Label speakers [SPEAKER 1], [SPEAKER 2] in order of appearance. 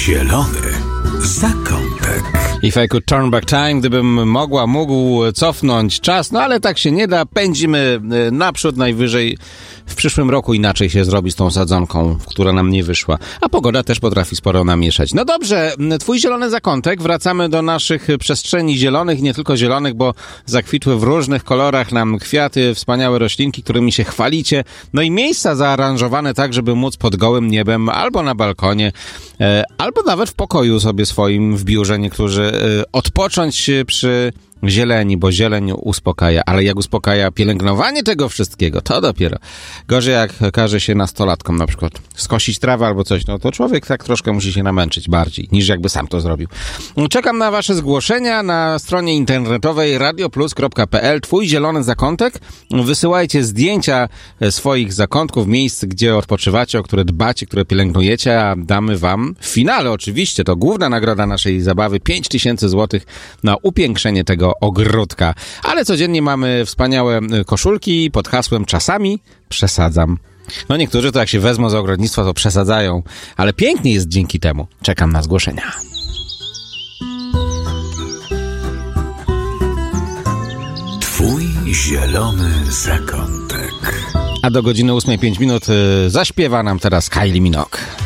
[SPEAKER 1] Zielony zakątek.
[SPEAKER 2] If I could turn back time, gdybym mógł cofnąć czas, no ale tak się nie da, pędzimy naprzód, najwyżej w przyszłym roku inaczej się zrobi z tą sadzonką, która nam nie wyszła. A pogoda też potrafi sporo namieszać. No dobrze, twój zielony zakątek, wracamy do naszych przestrzeni zielonych, nie tylko zielonych, bo zakwitły w różnych kolorach nam kwiaty, wspaniałe roślinki, którymi się chwalicie, no i miejsca zaaranżowane tak, żeby móc pod gołym niebem, albo na balkonie, albo nawet w pokoju sobie swoim w biurze niektórzy odpocząć przy zieleni, bo zieleń uspokaja, ale jak uspokaja pielęgnowanie tego wszystkiego, to dopiero. Gorzej jak każe się nastolatkom na przykład skosić trawę albo coś, no to człowiek tak troszkę musi się namęczyć bardziej, niż jakby sam to zrobił. Czekam na wasze zgłoszenia na stronie internetowej radioplus.pl. Twój zielony zakątek. Wysyłajcie zdjęcia swoich zakątków, miejsc, gdzie odpoczywacie, o które dbacie, które pielęgnujecie, a damy wam w finale oczywiście, to główna nagroda naszej zabawy, 5000 zł na upiększenie tego ogródka. Ale codziennie mamy wspaniałe koszulki pod hasłem czasami przesadzam. No niektórzy to jak się wezmą za ogrodnictwo, to przesadzają, ale pięknie jest dzięki temu. Czekam na zgłoszenia.
[SPEAKER 1] Twój zielony zakątek.
[SPEAKER 2] A do godziny 8:05 zaśpiewa nam teraz Kylie Minogue.